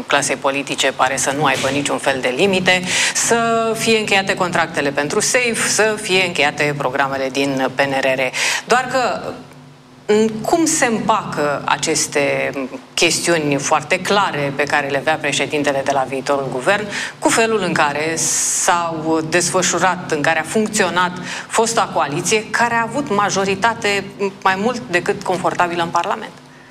clasei politice pare să nu aibă niciun fel de limite, să fie încheiate contractele pentru SAFE, să fie încheiate programele din PNRR. Doar că cum se împacă aceste chestiuni foarte clare pe care le avea președintele de la viitorul guvern cu felul în care s-au desfășurat, în care a funcționat fosta coaliție, care a avut majoritate mai mult decât confortabilă în Parlament?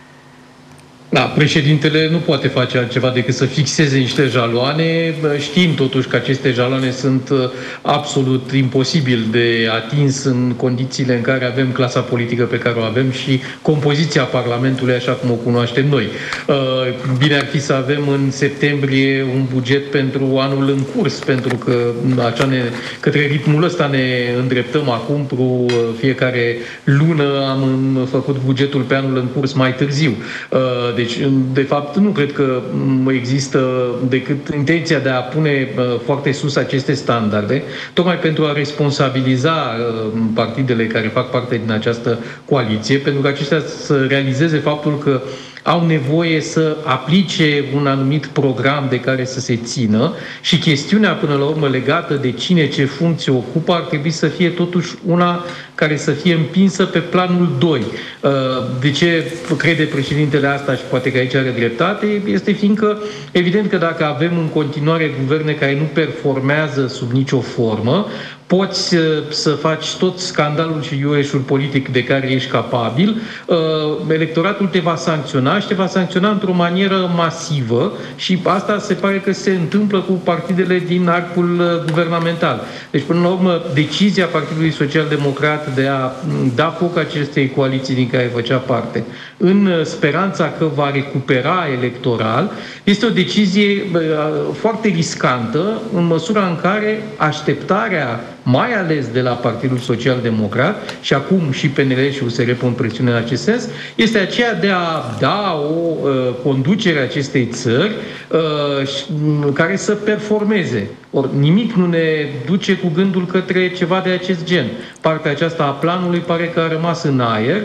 Da, președintele nu poate face altceva decât să fixeze niște jaloane. Știm totuși că aceste jaloane sunt absolut imposibil de atins în condițiile în care avem clasa politică pe care o avem și compoziția Parlamentului așa cum o cunoaștem noi. Bine ar fi să avem în septembrie un buget pentru anul în curs, pentru că către ritmul ăsta ne îndreptăm acum. Fiecare lună am făcut bugetul pe anul în curs mai târziu. Deci, de fapt, nu cred că există decât intenția de a pune foarte sus aceste standarde, tocmai pentru a responsabiliza partidele care fac parte din această coaliție, pentru că acestea să realizeze faptul că au nevoie să aplice un anumit program de care să se țină și chestiunea, până la urmă, legată de cine ce funcție ocupă, ar trebui să fie totuși una care să fie împinsă pe planul 2. De ce crede președintele asta și poate că aici are dreptate? Este fiindcă, evident că dacă avem în continuare guverne care nu performează sub nicio formă, poți să faci tot scandalul și iureșul politic de care ești capabil, electoratul te va sancționa și te va sancționa într-o manieră masivă și asta se pare că se întâmplă cu partidele din arcul guvernamental. Deci, până la urmă, decizia Partidului Social-Democrat de a da foc acestei coaliții din care făcea parte, în speranța că va recupera electoral, este o decizie foarte riscantă în măsura în care așteptarea, mai ales de la Partidul Social-Democrat și acum și PNL și USR pun presiune în acest sens, este aceea de a da o conducere a acestei țări care să performeze. Ori nimic nu ne duce cu gândul către ceva de acest gen. Partea aceasta a planului pare că a rămas în aer,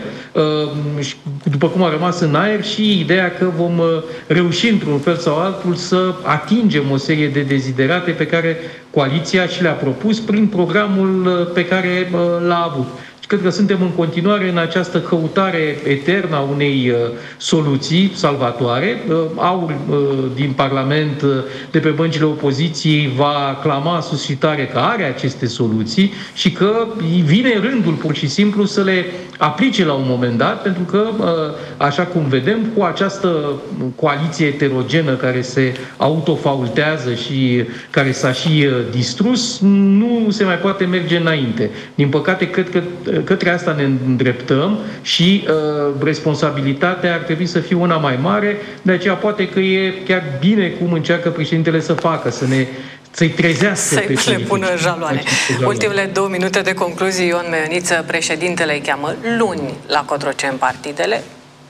după cum a rămas în aer și ideea că vom reuși într-un fel sau altul să atingem o serie de deziderate pe care coaliția și le-a propus prin programul pe care l-a avut. Cred că suntem în continuare în această căutare eternă a unei soluții salvatoare. Aur din Parlament, de pe băncile opoziției, va clama suscitare că are aceste soluții și că vine rândul pur și simplu să le aplice la un moment dat, pentru că, așa cum vedem, cu această coaliție heterogenă care se autofaultează și care s-a și distrus, nu se mai poate merge înainte. Din păcate, cred că către asta ne îndreptăm și responsabilitatea ar trebui să fie una mai mare, de aceea poate că e chiar bine cum încearcă președintele să facă, să-i trezească pe să-i pună jaloane. Ultimele 2 minute de concluzie, Ion Meioniță, președintele îi cheamă luni la Cotroceni partidele.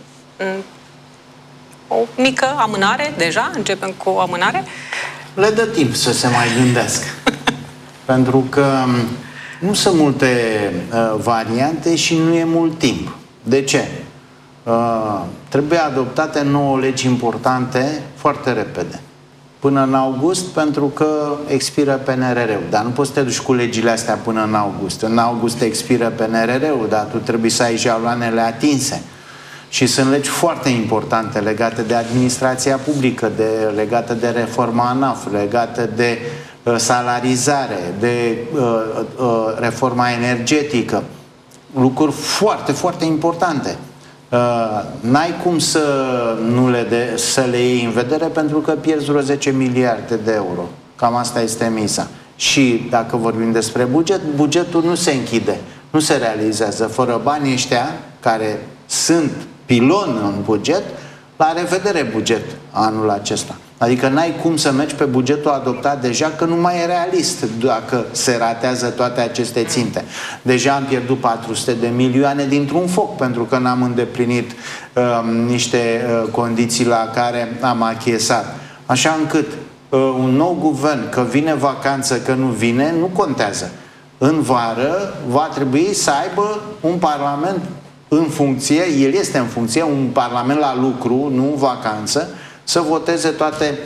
O mică amânare, deja? Începem cu o amânare? Le dă timp să se mai gândească. Pentru că nu sunt multe variante și nu e mult timp. De ce? Trebuie adoptate 9 legi importante foarte repede. Până în august, pentru că expiră PNRR-ul. Dar nu poți să te duci cu legile astea până în august. În august expiră PNRR-ul, dar tu trebuie să ai jaloanele atinse. Și sunt legi foarte importante legate de administrația publică, legate de reforma ANAF, legate de salarizare, de reforma energetică. Lucruri foarte, foarte importante. N-ai cum să le iei în vedere pentru că pierzi vreo 10 miliarde de euro. Cam asta este misa. Și dacă vorbim despre buget, bugetul nu se închide, nu se realizează fără banii ăștia care sunt pilon în buget. La revedere buget anul acesta. Adică n-ai cum să mergi pe bugetul adoptat deja, că nu mai e realist dacă se ratează toate aceste ținte. Deja am pierdut 400 de milioane dintr-un foc pentru că n-am îndeplinit niște condiții la care am achiesat. Așa încât un nou guvern, că vine vacanță, că nu vine, nu contează. În vară va trebui să aibă un parlament în funcție, el este în funcție, un parlament la lucru, nu în vacanță, să voteze toate